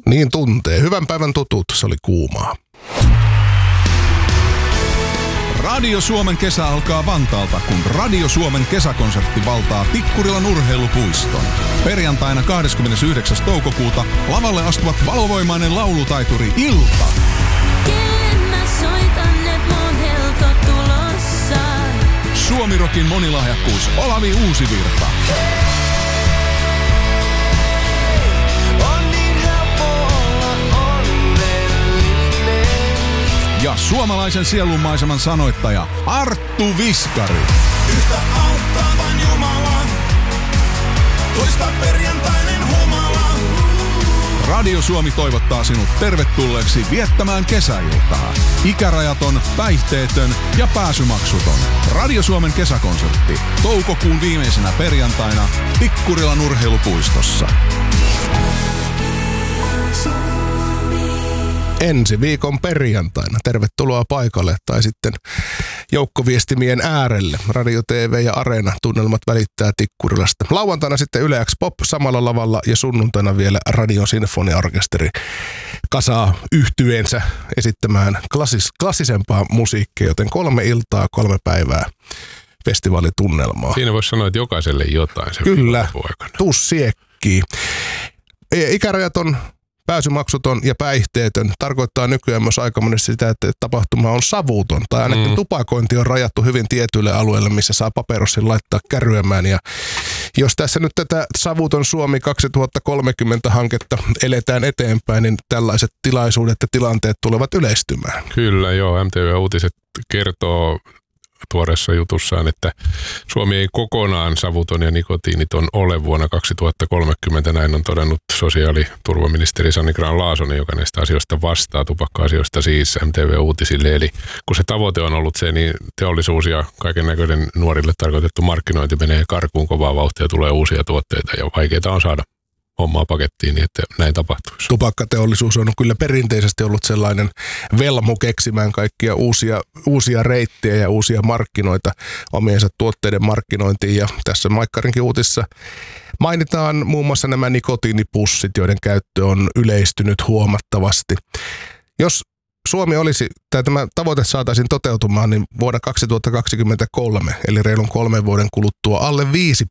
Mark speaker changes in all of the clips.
Speaker 1: Niin tuntee. Hyvän päivän tutut, se oli kuumaa.
Speaker 2: Radio Suomen kesä alkaa Vantaalta, kun Radio Suomen kesäkonsertti valtaa Tikkurilan urheilupuiston. Perjantaina 29. toukokuuta lavalle astuvat valovoimainen laulutaituri Ilta.
Speaker 3: Kelle mä soitan, et mun helto tulossa.
Speaker 2: Suomirokin monilahjakkuus Olavi Uusivirta.
Speaker 4: On niin helppo olla onnellinen.
Speaker 2: Ja suomalaisen sielunmaiseman sanoittaja Arttu Viskari.
Speaker 4: Yhtä auttaa vain Jumala, toista perjantainen humala.
Speaker 2: Radio Suomi toivottaa sinut tervetulleeksi viettämään kesäiltaa. Ikärajaton, päihteetön ja pääsymaksuton. Radio Suomen kesäkonsertti. Toukokuun viimeisenä perjantaina Tikkurilan urheilupuistossa.
Speaker 1: Ensi viikon perjantaina. Tervetuloa paikalle tai sitten joukkoviestimien äärelle. Radio, TV ja Areena tunnelmat välittää Tikkurilasta. Lauantaina sitten Yle X Pop samalla lavalla ja sunnuntaina vielä Radion sinfoniaorkesteri kasaa yhtyeensä esittämään klassisempaa musiikkia, joten 3 iltaa, 3 päivää festivaalitunnelmaa.
Speaker 5: Siinä voisi sanoa, että jokaiselle jotain. Se
Speaker 1: Kyllä, tuu siekkii. Ikärajaton, pääsymaksuton ja päihteetön tarkoittaa nykyään myös aika monesti sitä, että tapahtuma on savuton. Tai ainakin tupakointi on rajattu hyvin tietyille alueille, missä saa paperossin laittaa kärryämään. Ja jos tässä nyt tätä Savuton Suomi 2030-hanketta eletään eteenpäin, niin tällaiset tilaisuudet ja tilanteet tulevat yleistymään.
Speaker 5: Kyllä, joo. MTV Uutiset kertoo tuoreessa jutussaan, että Suomi ei kokonaan savuton ja nikotiiniton ole vuonna 2030. Näin on todennut sosiaaliturvaministeri Sanni Grahn-Laasonen, joka näistä asioista vastaa, tupakka-asioista siis MTV Uutisille. Eli kun se tavoite on ollut se, niin teollisuus ja kaiken näköinen nuorille tarkoitettu markkinointi menee karkuun kovaa vauhtia, tulee uusia tuotteita ja vaikeita on saada hommaa pakettiin niin, että näin tapahtuisi.
Speaker 1: Tupakkateollisuus on kyllä perinteisesti ollut sellainen velmu keksimään kaikkia uusia reittejä ja uusia markkinoita omiensa tuotteiden markkinointiin. Ja tässä Maikkarinkin uutissa mainitaan muun muassa nämä nikotiinipussit, joiden käyttö on yleistynyt huomattavasti. Jos Suomi olisi, tai tämä tavoite saataisiin toteutumaan, niin vuonna 2023, eli reilun 3 vuoden kuluttua, alle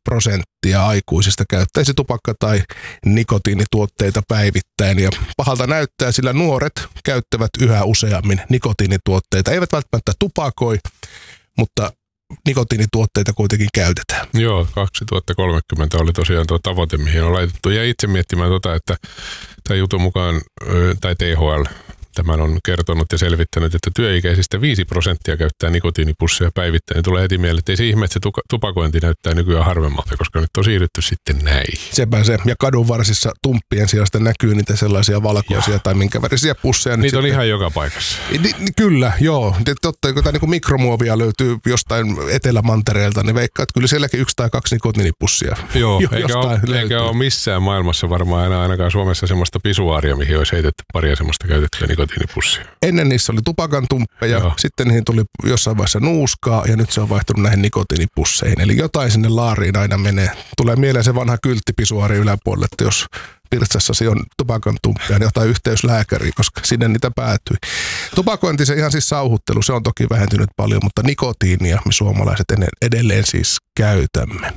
Speaker 1: 5% aikuisista käyttäisi tupakka- tai nikotiinituotteita päivittäin. Ja pahalta näyttää, sillä nuoret käyttävät yhä useammin nikotiinituotteita. Eivät välttämättä tupakoi, mutta nikotiinituotteita kuitenkin käytetään.
Speaker 5: Joo, 2030 oli tosiaan tuo tavoite, mihin on laitettu. Ja itse miettimään että tämän jutun mukaan, tai THL, tämän on kertonut ja selvittänyt, että työikäisistä 5% käyttää nikotiinipusseja päivittäin. Niin tulee heti mieleen, että ei se ihme, että se tupakointi näyttää nykyään harvemmalta, koska nyt on siirrytty sitten näihin.
Speaker 1: Sepä se. Ja kadunvarsissa tumppien sijasta näkyy niitä sellaisia valkoisia tai minkä värisiä pusseja.
Speaker 5: Niitä on ihan joka paikassa.
Speaker 1: Kyllä, joo. Totta, kun tämä niin mikromuovia löytyy jostain Etelämantereelta, niin veikkaa, että kyllä sielläkin 1 tai 2 nikotiinipussia.
Speaker 5: Joo, eikä ole missään maailmassa varmaan ainakaan Suomessa semmoista pisuaaria, mihin olisi heitetty paria semmoista käytettyä nikotiinipussia.
Speaker 1: Ennen niissä oli tupakan tumppeja, sitten niihin tuli jossain vaiheessa nuuskaa ja nyt se on vaihtunut näihin nikotiinipusseihin. Eli jotain sinne laariin aina menee. Tulee mieleen se vanha kylttipisuaari yläpuolelle, että jos pirtsassasi on tupakan tumppeja, niin jotain yhteys lääkäriin, koska sinne niitä päätyi. Tupakointi, se ihan siis sauhuttelu, se on toki vähentynyt paljon, mutta nikotiinia me suomalaiset edelleen siis käytämme.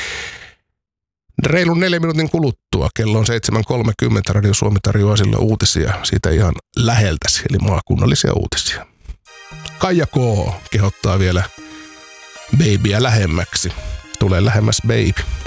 Speaker 1: Reilun 4 minuutin kuluttua, kello on 7.30, Radio Suomi tarjoaa sille uutisia siitä ihan läheltäsi, eli maakunnallisia uutisia. Kaija K. kehottaa vielä babyä lähemmäksi. Tulee lähemmäs baby.